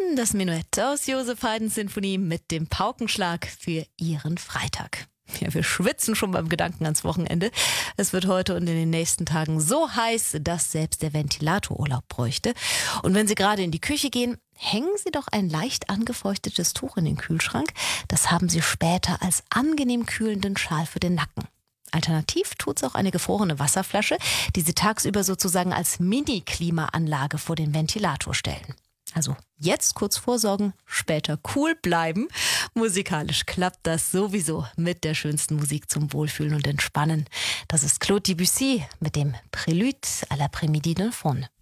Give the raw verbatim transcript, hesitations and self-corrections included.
das Menuett aus Joseph Haydns Sinfonie mit dem Paukenschlag für Ihren Freitag. Ja, wir schwitzen schon beim Gedanken ans Wochenende. Es wird heute und in den nächsten Tagen so heiß, dass selbst der Ventilator Urlaub bräuchte. Und wenn Sie gerade in die Küche gehen, hängen Sie doch ein leicht angefeuchtetes Tuch in den Kühlschrank. Das haben Sie später als angenehm kühlenden Schal für den Nacken. Alternativ tut's auch eine gefrorene Wasserflasche, die Sie tagsüber sozusagen als Mini-Klimaanlage vor den Ventilator stellen. Also jetzt kurz vorsorgen, später cool bleiben. Musikalisch klappt das sowieso mit der schönsten Musik zum Wohlfühlen und Entspannen. Das ist Claude Debussy mit dem Prélude à l'après-midi d'un faune.